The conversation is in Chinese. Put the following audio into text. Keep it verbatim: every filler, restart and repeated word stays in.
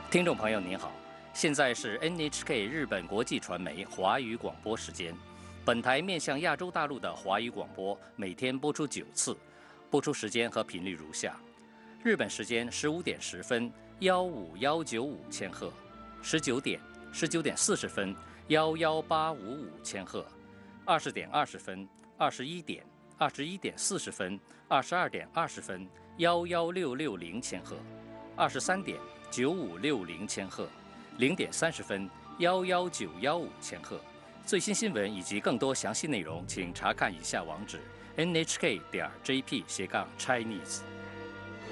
听众朋友您好，现在是 N H K 日本国际传媒华语广播时间。本台面向亚洲大陆的华语广播每天播出九次，播出时间和频率如下：日本时间十五点十分，幺五幺九五千赫；十九点、十九点四十分，幺幺八五五千赫；二十点二十分、二十一点、二十一点四十分、二十二点二十分，幺幺六六零千赫；二十三点。九五六零千赫，零点三十分，幺幺九幺五千赫。最新新闻以及更多详细内容，请查看以下网址： n h k 点 j p 斜杠 Chinese。